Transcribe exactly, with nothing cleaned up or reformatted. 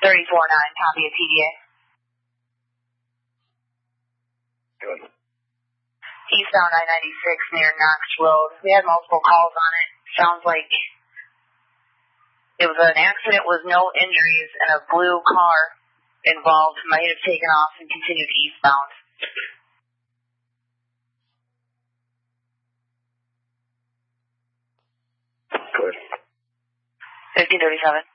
thirty-four nine, copy of T D A. Good. Eastbound I ninety-six near Knox Road. We had multiple calls on it. Sounds like it was an accident with no injuries and a blue car involved might have taken off and continued eastbound. Good. fifteen thirty-seven.